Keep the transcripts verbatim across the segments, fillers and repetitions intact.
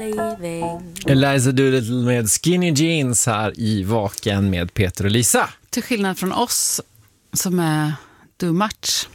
Eliza Doolittle med Skinny Jeans här i Vaken med Peter och Lisa. Till skillnad från oss som är do much.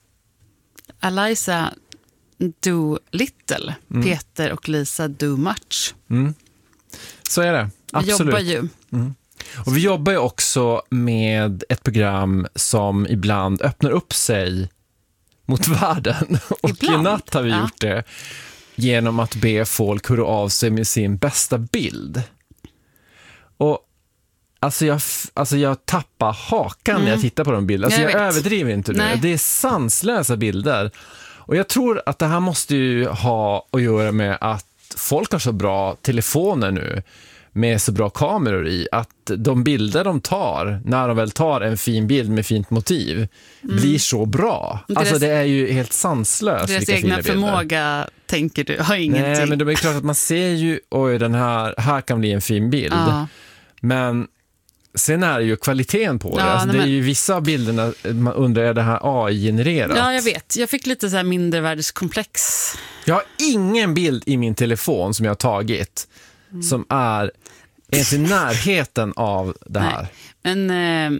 Eliza do little. Mm. Peter och Lisa do much. Mm. Så är det, absolut. Vi jobbar ju. Mm. Och vi jobbar ju också med ett program som ibland öppnar upp sig mot världen. Och ibland. I natt har vi ja. gjort det genom att be folk höra av sig med sin bästa bild. Och alltså jag, alltså jag tappar hakan mm. när jag tittar på de bilderna. Alltså jag, jag överdriver inte det. Det är sanslösa bilder. Och jag tror att det här måste ju ha att göra med att folk har så bra telefoner nu med så bra kameror i, att de bilder de tar, när de väl tar en fin bild med fint motiv, mm. blir så bra. Deras, alltså det är ju helt sanslöst. Deras egna förmåga, tänker du, har ingenting. Nej, men det är klart att man ser ju, oj, den här, här kan bli en fin bild. Ja. Men sen är det ju kvaliteten på det. Ja, alltså, det är men... ju vissa av bilderna, man undrar, är det här A I-genererat? Ja, jag vet. Jag fick lite så här mindervärdeskomplex. Jag har ingen bild i min telefon som jag har tagit mm. som är ens i närheten av det här. Nej. Men eh,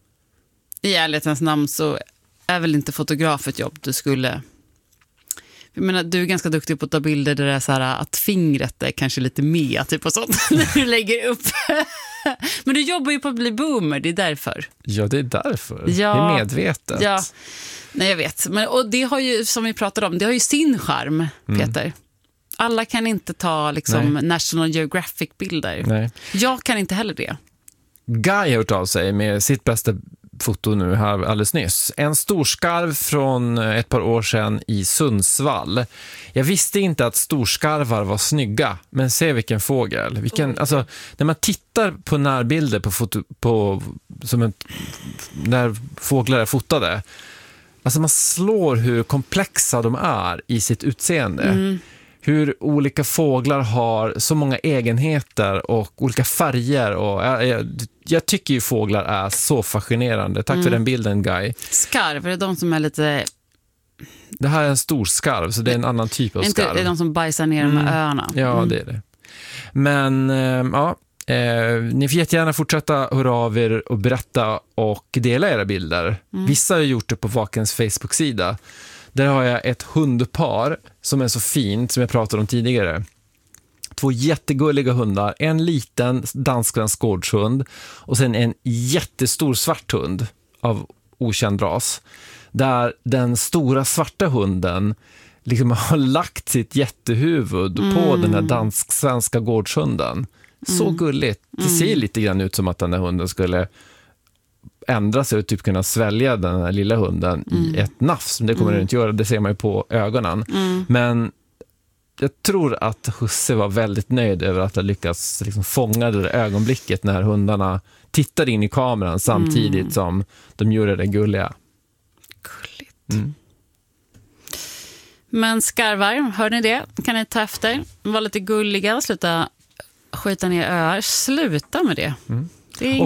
i ärlighetens namn så är väl inte fotograf ett jobb du skulle... Jag menar, du är ganska duktig på att ta bilder där det är så här att fingret är kanske lite med typ och sånt när du lägger upp. Men du jobbar ju på att bli boomer, det är därför. Ja, det är därför. Ja, det är medvetet. Ja, nej jag vet. Men, och det har ju, som vi pratade om, det har ju sin charm, Peter. Mm. Alla kan inte ta liksom National Geographic-bilder. Nej. Jag kan inte heller det. Guy har hört av sig med sitt bästa foto nu här alldeles nyss. En storskarv från ett par år sedan i Sundsvall. Jag visste inte att storskarvar var snygga, men se vilken fågel. Vilken, oh. alltså, när man tittar på närbilder på foto, på, som en, när fåglar är fotade, alltså man slår hur komplexa de är i sitt utseende. Mm. Hur olika fåglar har så många egenheter och olika färger. Och jag, jag, jag tycker ju fåglar är så fascinerande. Tack mm. för den bilden, Guy. Skarv, är det de som är lite... Det här är en stor skarv, så det är en annan typ av inte, skarv. Det är de som bajsar ner mm. de här öarna. Ja, mm. det är det. Men, äh, ja... Eh, ni får jättegärna fortsätta höra av er och berätta och dela era bilder. Mm. Vissa har gjort det på Vakens Facebook-sida. Där har jag ett hundpar som är så fint, som jag pratade om tidigare. Två jättegulliga hundar. En liten dansk gårdshund och sen en jättestor svart hund av okänd ras. Där den stora svarta hunden liksom har lagt sitt jättehuvud mm. på den här dansk-svenska gårdshunden. Så mm. gulligt. Det ser mm. lite grann ut som att den här hunden skulle ändra sig och typ kunna svälja den här lilla hunden mm. i ett nafs. Det kommer mm. den inte göra, det ser man ju på ögonen. Mm. Men jag tror att Husse var väldigt nöjd över att ha lyckats liksom fånga det där ögonblicket när hundarna tittade in i kameran samtidigt mm. som de gjorde det gulliga. Gulligt. Mm. Men skarvar, hör ni det? Kan ni ta efter? Var lite gulliga, sluta skita ner öar. Sluta med det. Mm. Det är